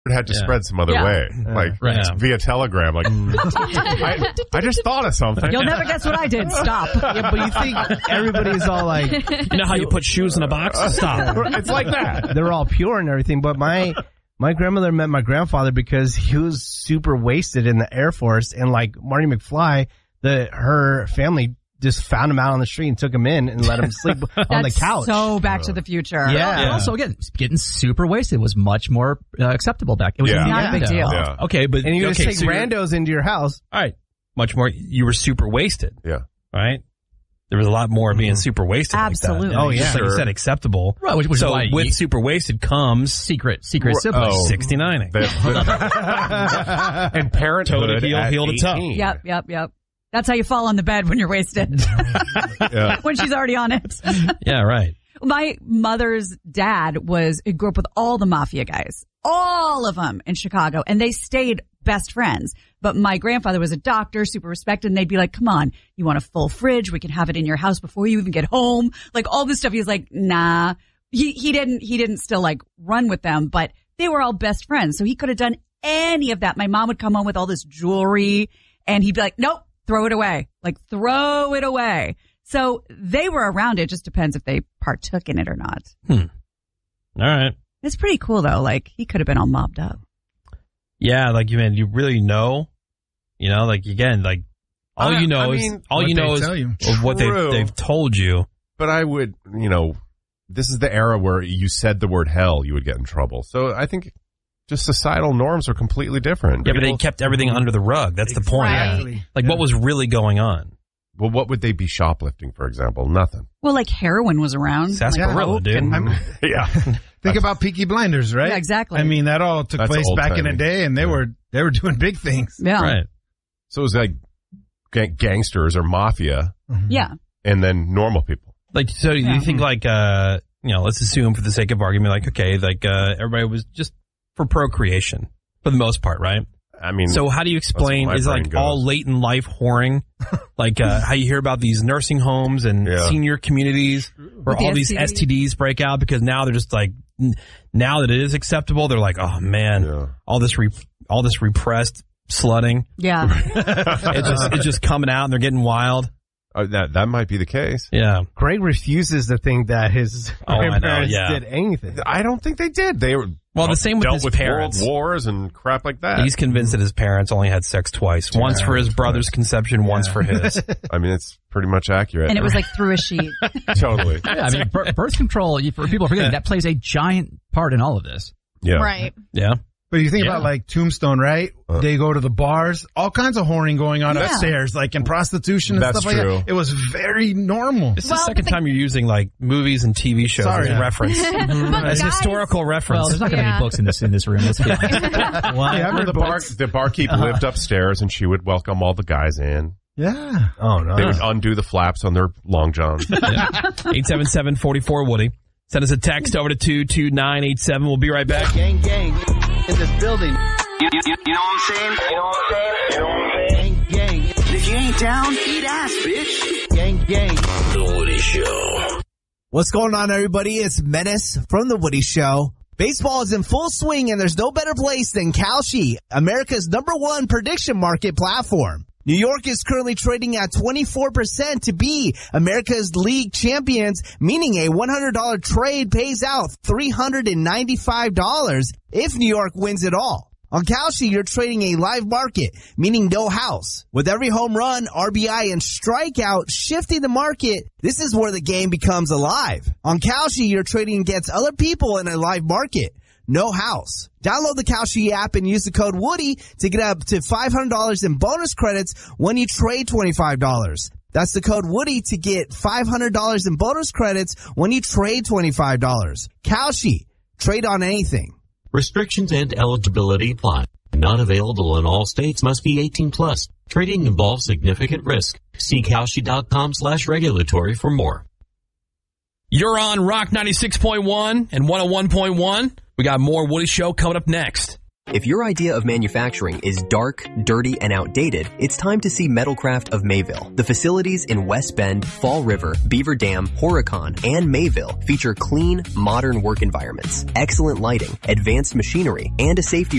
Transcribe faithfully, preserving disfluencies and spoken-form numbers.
had to yeah. spread some other yeah. way, yeah. like right. via telegram. Like, I, I just thought of something. You'll never guess what I did. Stop. Yeah, but you think everybody's all like, You know how you put shoes in a box? Stop. It's like that. they're all pure and everything. But my my grandmother met my grandfather because he was super wasted in the Air Force, and like Marty McFly, the her family just found him out on the street and took him in and let him sleep on the That's couch. so Back to the Future. Yeah. And also, again, getting super wasted was much more uh, acceptable back. It was Yeah. Not a big deal. Yeah. Okay, but And you okay, just take so you're- randos into your house. All right, much more. You were super wasted, Yeah. right? There was a lot more being super wasted. Absolutely. Like that. Oh, yeah. Just like you Sure. said, acceptable. Right, which, which so is why with you- super wasted comes secret, secret Well, siblings. oh. sixty-nining. And parenthood Toe to heel, at heel to toe. eighteen. Yep, yep, yep. That's how you fall on the bed when you're wasted. Yeah. When she's already on it. Yeah, right. My mother's dad was, he grew up with all the mafia guys. All of them in Chicago. And they stayed best friends. But my grandfather was a doctor, super respected. And they'd be like, come on, you want a full fridge? We can have it in your house before you even get home. Like all this stuff. He's like, nah. He, he didn't, he didn't still like run with them, but they were all best friends. So he could have done any of that. My mom would come home with all this jewelry and he'd be like, nope, throw it away. Like throw it away. So they were around. It just depends if they partook in it or not. Hmm. All right. It's pretty cool though. Like he could have been all mobbed up. Yeah, like you man, you really know, you know, like again, like all I- you know I is mean, all what you know they is tell you. of what they've True. they've told you. But I would, you know, this is the era where you said the word hell, you would get in trouble. So I think just societal norms are completely different. Yeah, but they People- kept everything under the rug. That's the point. Exactly. Like, Yeah. what was really going on? Well, what would they be shoplifting, for example? Nothing. Well, like heroin was around. Sarsaparilla, like, dude. and- I'm- Yeah. Think about Peaky Blinders, right? Yeah, exactly. I mean, that all took That's place back in the old-timey. day, and they Yeah. were they were doing big things. Yeah. Right. So it was like ga- gangsters or mafia Yeah. and then normal people. Like, so Yeah. you think like, uh, you know, let's assume for the sake of argument, like, okay, like, uh, everybody was just for procreation for the most part, right? I mean, So how do you explain, my is brain like all goes. late in life whoring, like, uh, how you hear about these nursing homes and Yeah. senior communities where With the all these S S T T Ds? Ds break out because now they're just like, n- now that it is acceptable, they're like, oh man, Yeah. all this re- all this repressed slutting, Yeah. it's just, it's just coming out and they're getting wild. Uh, that that might be the case. Yeah. Greg refuses to think that his Oh, I know, grandparents yeah. did anything. I don't think they did. They were Well, the same with dealt his with parents. world wars and crap like that. He's convinced that his parents only had sex twice. Once for his brother's conception, once for his. I mean, it's pretty much accurate. And it was like through a sheet. totally. Yeah, I mean, bir- birth control, you- for people forgetting, that plays a giant part in all of this. Yeah. Right. Yeah. But you think Yeah. about like Tombstone, right? Uh. They go to the bars, all kinds of whoring going on Yeah. upstairs, like in prostitution and That's stuff like true. that. It was very normal. This is Well, the second but the- time you're using like movies and T V shows Sorry. as a reference. But As guys- historical reference. Well, there's not going to Yeah. be books in this in this room. Let's be honest. Well, Yeah, I've Where read the bar, books. the barkeep lived upstairs, and she would welcome all the guys in. Yeah. oh no. They would undo the flaps on their long johns. eight seven seven, four four, Woody. Send us a text over to two two nine eight seven. We'll be right back. gang, gang in this building. You, you, you know what I'm saying? You know what I'm saying? You know what I'm saying? Gang, gang, If you ain't down, eat ass, bitch. gang, gang. The Woody Show. What's going on, everybody? It's Menace from The Woody Show. Baseball is in full swing, and there's no better place than Kalshi, America's number one prediction market platform. New York is currently trading at twenty-four percent to be America's league champions, meaning a one hundred dollars trade pays out three hundred ninety-five dollars if New York wins it all. On Kalshi, you're trading a live market, meaning no house. With every home run, R B I, and strikeout shifting the market, this is where the game becomes alive. On Kalshi, you're trading against other people in a live market. No house. Download the Kalshi app and use the code Woody to get up to five hundred dollars in bonus credits when you trade twenty-five dollars. That's the code Woody to get five hundred dollars in bonus credits when you trade twenty-five dollars. Kalshi. Trade on anything. Restrictions and eligibility apply. Not available in all states. Must be eighteen plus. Trading involves significant risk. See Kalshi.com slash regulatory for more. You're on Rock ninety-six point one and one oh one point one. We got more Woody Show coming up next. If your idea of manufacturing is dark, dirty, and outdated, it's time to see Metalcraft of Mayville. The facilities in West Bend, Fall River, Beaver Dam, Horicon, and Mayville feature clean, modern work environments, excellent lighting, advanced machinery, and a safety